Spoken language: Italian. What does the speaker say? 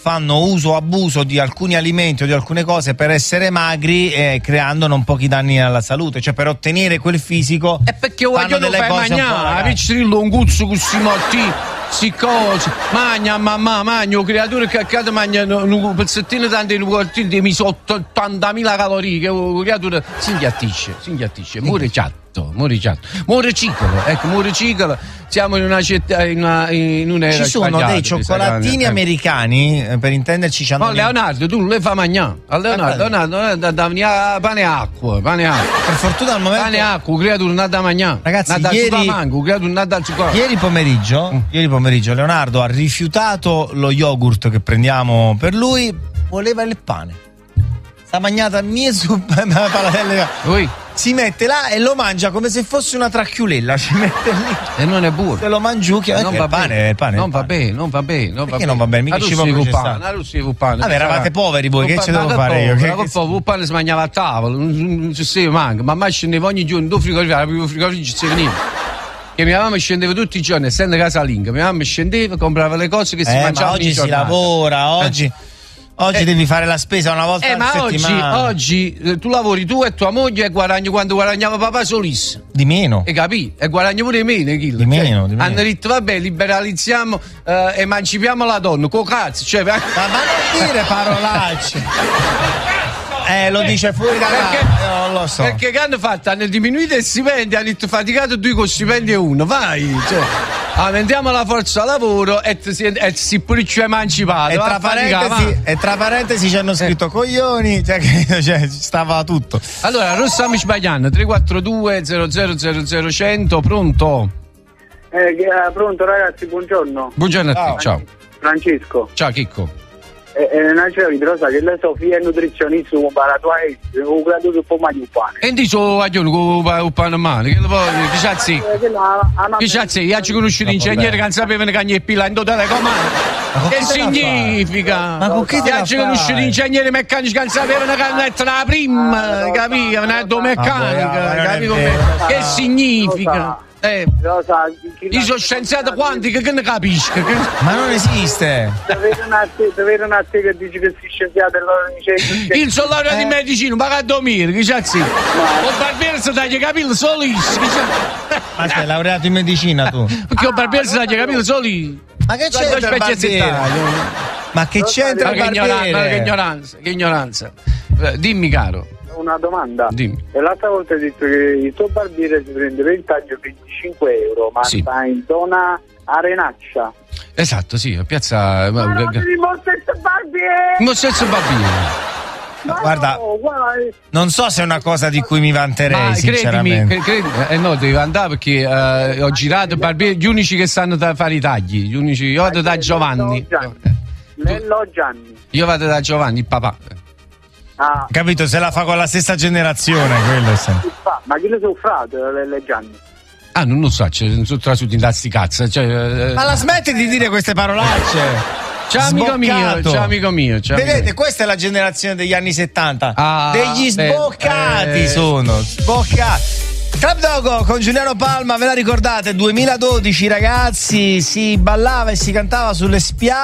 fanno uso o abuso di alcuni alimenti o di alcune cose per essere magri, creando non pochi danni alla salute, cioè per ottenere quel fisico. E perché voglio delle fai cose mangiare, pizzrillo un guzzo così morti, si cose, magna mamma, magno creature che accade mangia un pezzettino tanto in quartiere di mi sotto 80.000 calorie, che creatura si inghiattisce, muore riciclo, siamo in una città, in un'era ci sono dei cioccolatini americani, per intenderci, ci hanno. Ma Leonardo, tu non le fai mangiare. A Leonardo da pane e acqua. Per fortuna al momento. Pane e acqua, creatura non da mangiare. Ragazzi, ieri pomeriggio Leonardo ha rifiutato lo yogurt che prendiamo per lui, voleva il pane. Sta mangiata mia zuppa, si mette là e lo mangia come se fosse una tracchiulella, ci mette lì e non è buono, se lo mangiucchia, non va bene, non va bene, perché non va bene, mica ci può processare. Vabbè, eravate poveri voi, che ci devo fare io? Il pane si mangiava a tavola, non ci si manca, ma mai scendevo ogni giorno, due frigoriferi ci si veniva. Che mia mamma scendeva tutti i giorni, essendo casalinga, mia mamma scendeva, comprava le cose che si mangiavano. Oggi si lavora, Oggi devi fare la spesa una volta alla settimana. Oggi tu lavori tu e tua moglie e guadagni quando guadagnava papà solissimo. Di meno. E capì? E guadagni pure meno. Di meno. Hanno detto vabbè, liberalizziamo, emancipiamo la donna. Cazzo, cioè. Ma non dire parolacce. Lo dice fuori da non lo so. Perché che hanno fatto? Hanno diminuito il stipendio, hanno detto faticato due con stipendio e uno. Vai, cioè. Aumentiamo la forza lavoro e si pure ci emancipato. E tra parentesi ci hanno scritto coglioni, cioè stava tutto. Allora, non stiamo sbagliando. 342 0000 pronto? Pronto ragazzi, buongiorno. Buongiorno a te, ciao. Francesco. Ciao Chicco. Non c'è Rosa che la Sofia è nutrizionista con la tua ho creato che può mangiare un pane. E dico aglio un pane male, che chissazzi. Chissazzi, io ci conosco l'ingegnere che non sapeva che ne pila in totale comando. Che significa? Ma con che ci conosco l'ingegnere meccanico che non sapeva che ne la prima, capì? Una domeccanica, capì come? Che significa? Io sono scienziato quantico, che ne capisco? Ma non esiste. Davvero una te che dici che sei scienziato e loro dice il soldato di medicina, ma che dormire, che c'è? Il barbiere si taglia i capelli solissimo. Ma sei laureato in medicina tu? Perché il barbiere si taglia i capelli solissimo. Ma che c'entra il barbiere? Ma che c'entra il barbiere? Che ignoranza. Dimmi caro. Una domanda. Dimmi. E l'altra volta hai detto che il tuo barbiere si prende per il taglio 25 euro, ma sì. sta in zona Arenaccia. Esatto, sì, a piazza. Ma non devi Mossesso barbiere. Guarda, non so se è una cosa di cui mi vanterei, sinceramente. Credimi, no, devi andare perché ho girato barbieri, gli unici che sanno fare i tagli, gli unici. Io vado da Giovanni. Lello Gianni. Io vado da Giovanni, il papà. Capito, se la fa con la stessa generazione, quello è. Ma chi lo sono frate, le Gianni? Non lo so, sono trasuti in sti cazzo. Ma la smetti di dire queste parolacce. Ciao amico mio. Vedete, questa è la generazione degli anni 70. Degli sboccati sono. Sboccati. Club Dogo con Giuliano Palma, ve la ricordate? 2012 ragazzi, si ballava e si cantava sulle spiagge.